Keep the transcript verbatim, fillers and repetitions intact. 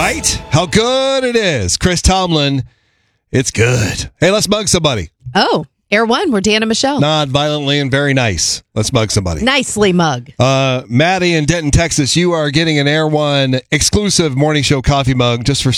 Right? How good it is. Chris Tomlin, it's good. Hey, let's mug somebody. Oh, Air One, we're Dan and Michelle. Not violently and very nice. Let's mug somebody. Nicely mug. Uh, Maddie in Denton, Texas, you are getting an Air One exclusive morning show coffee mug just for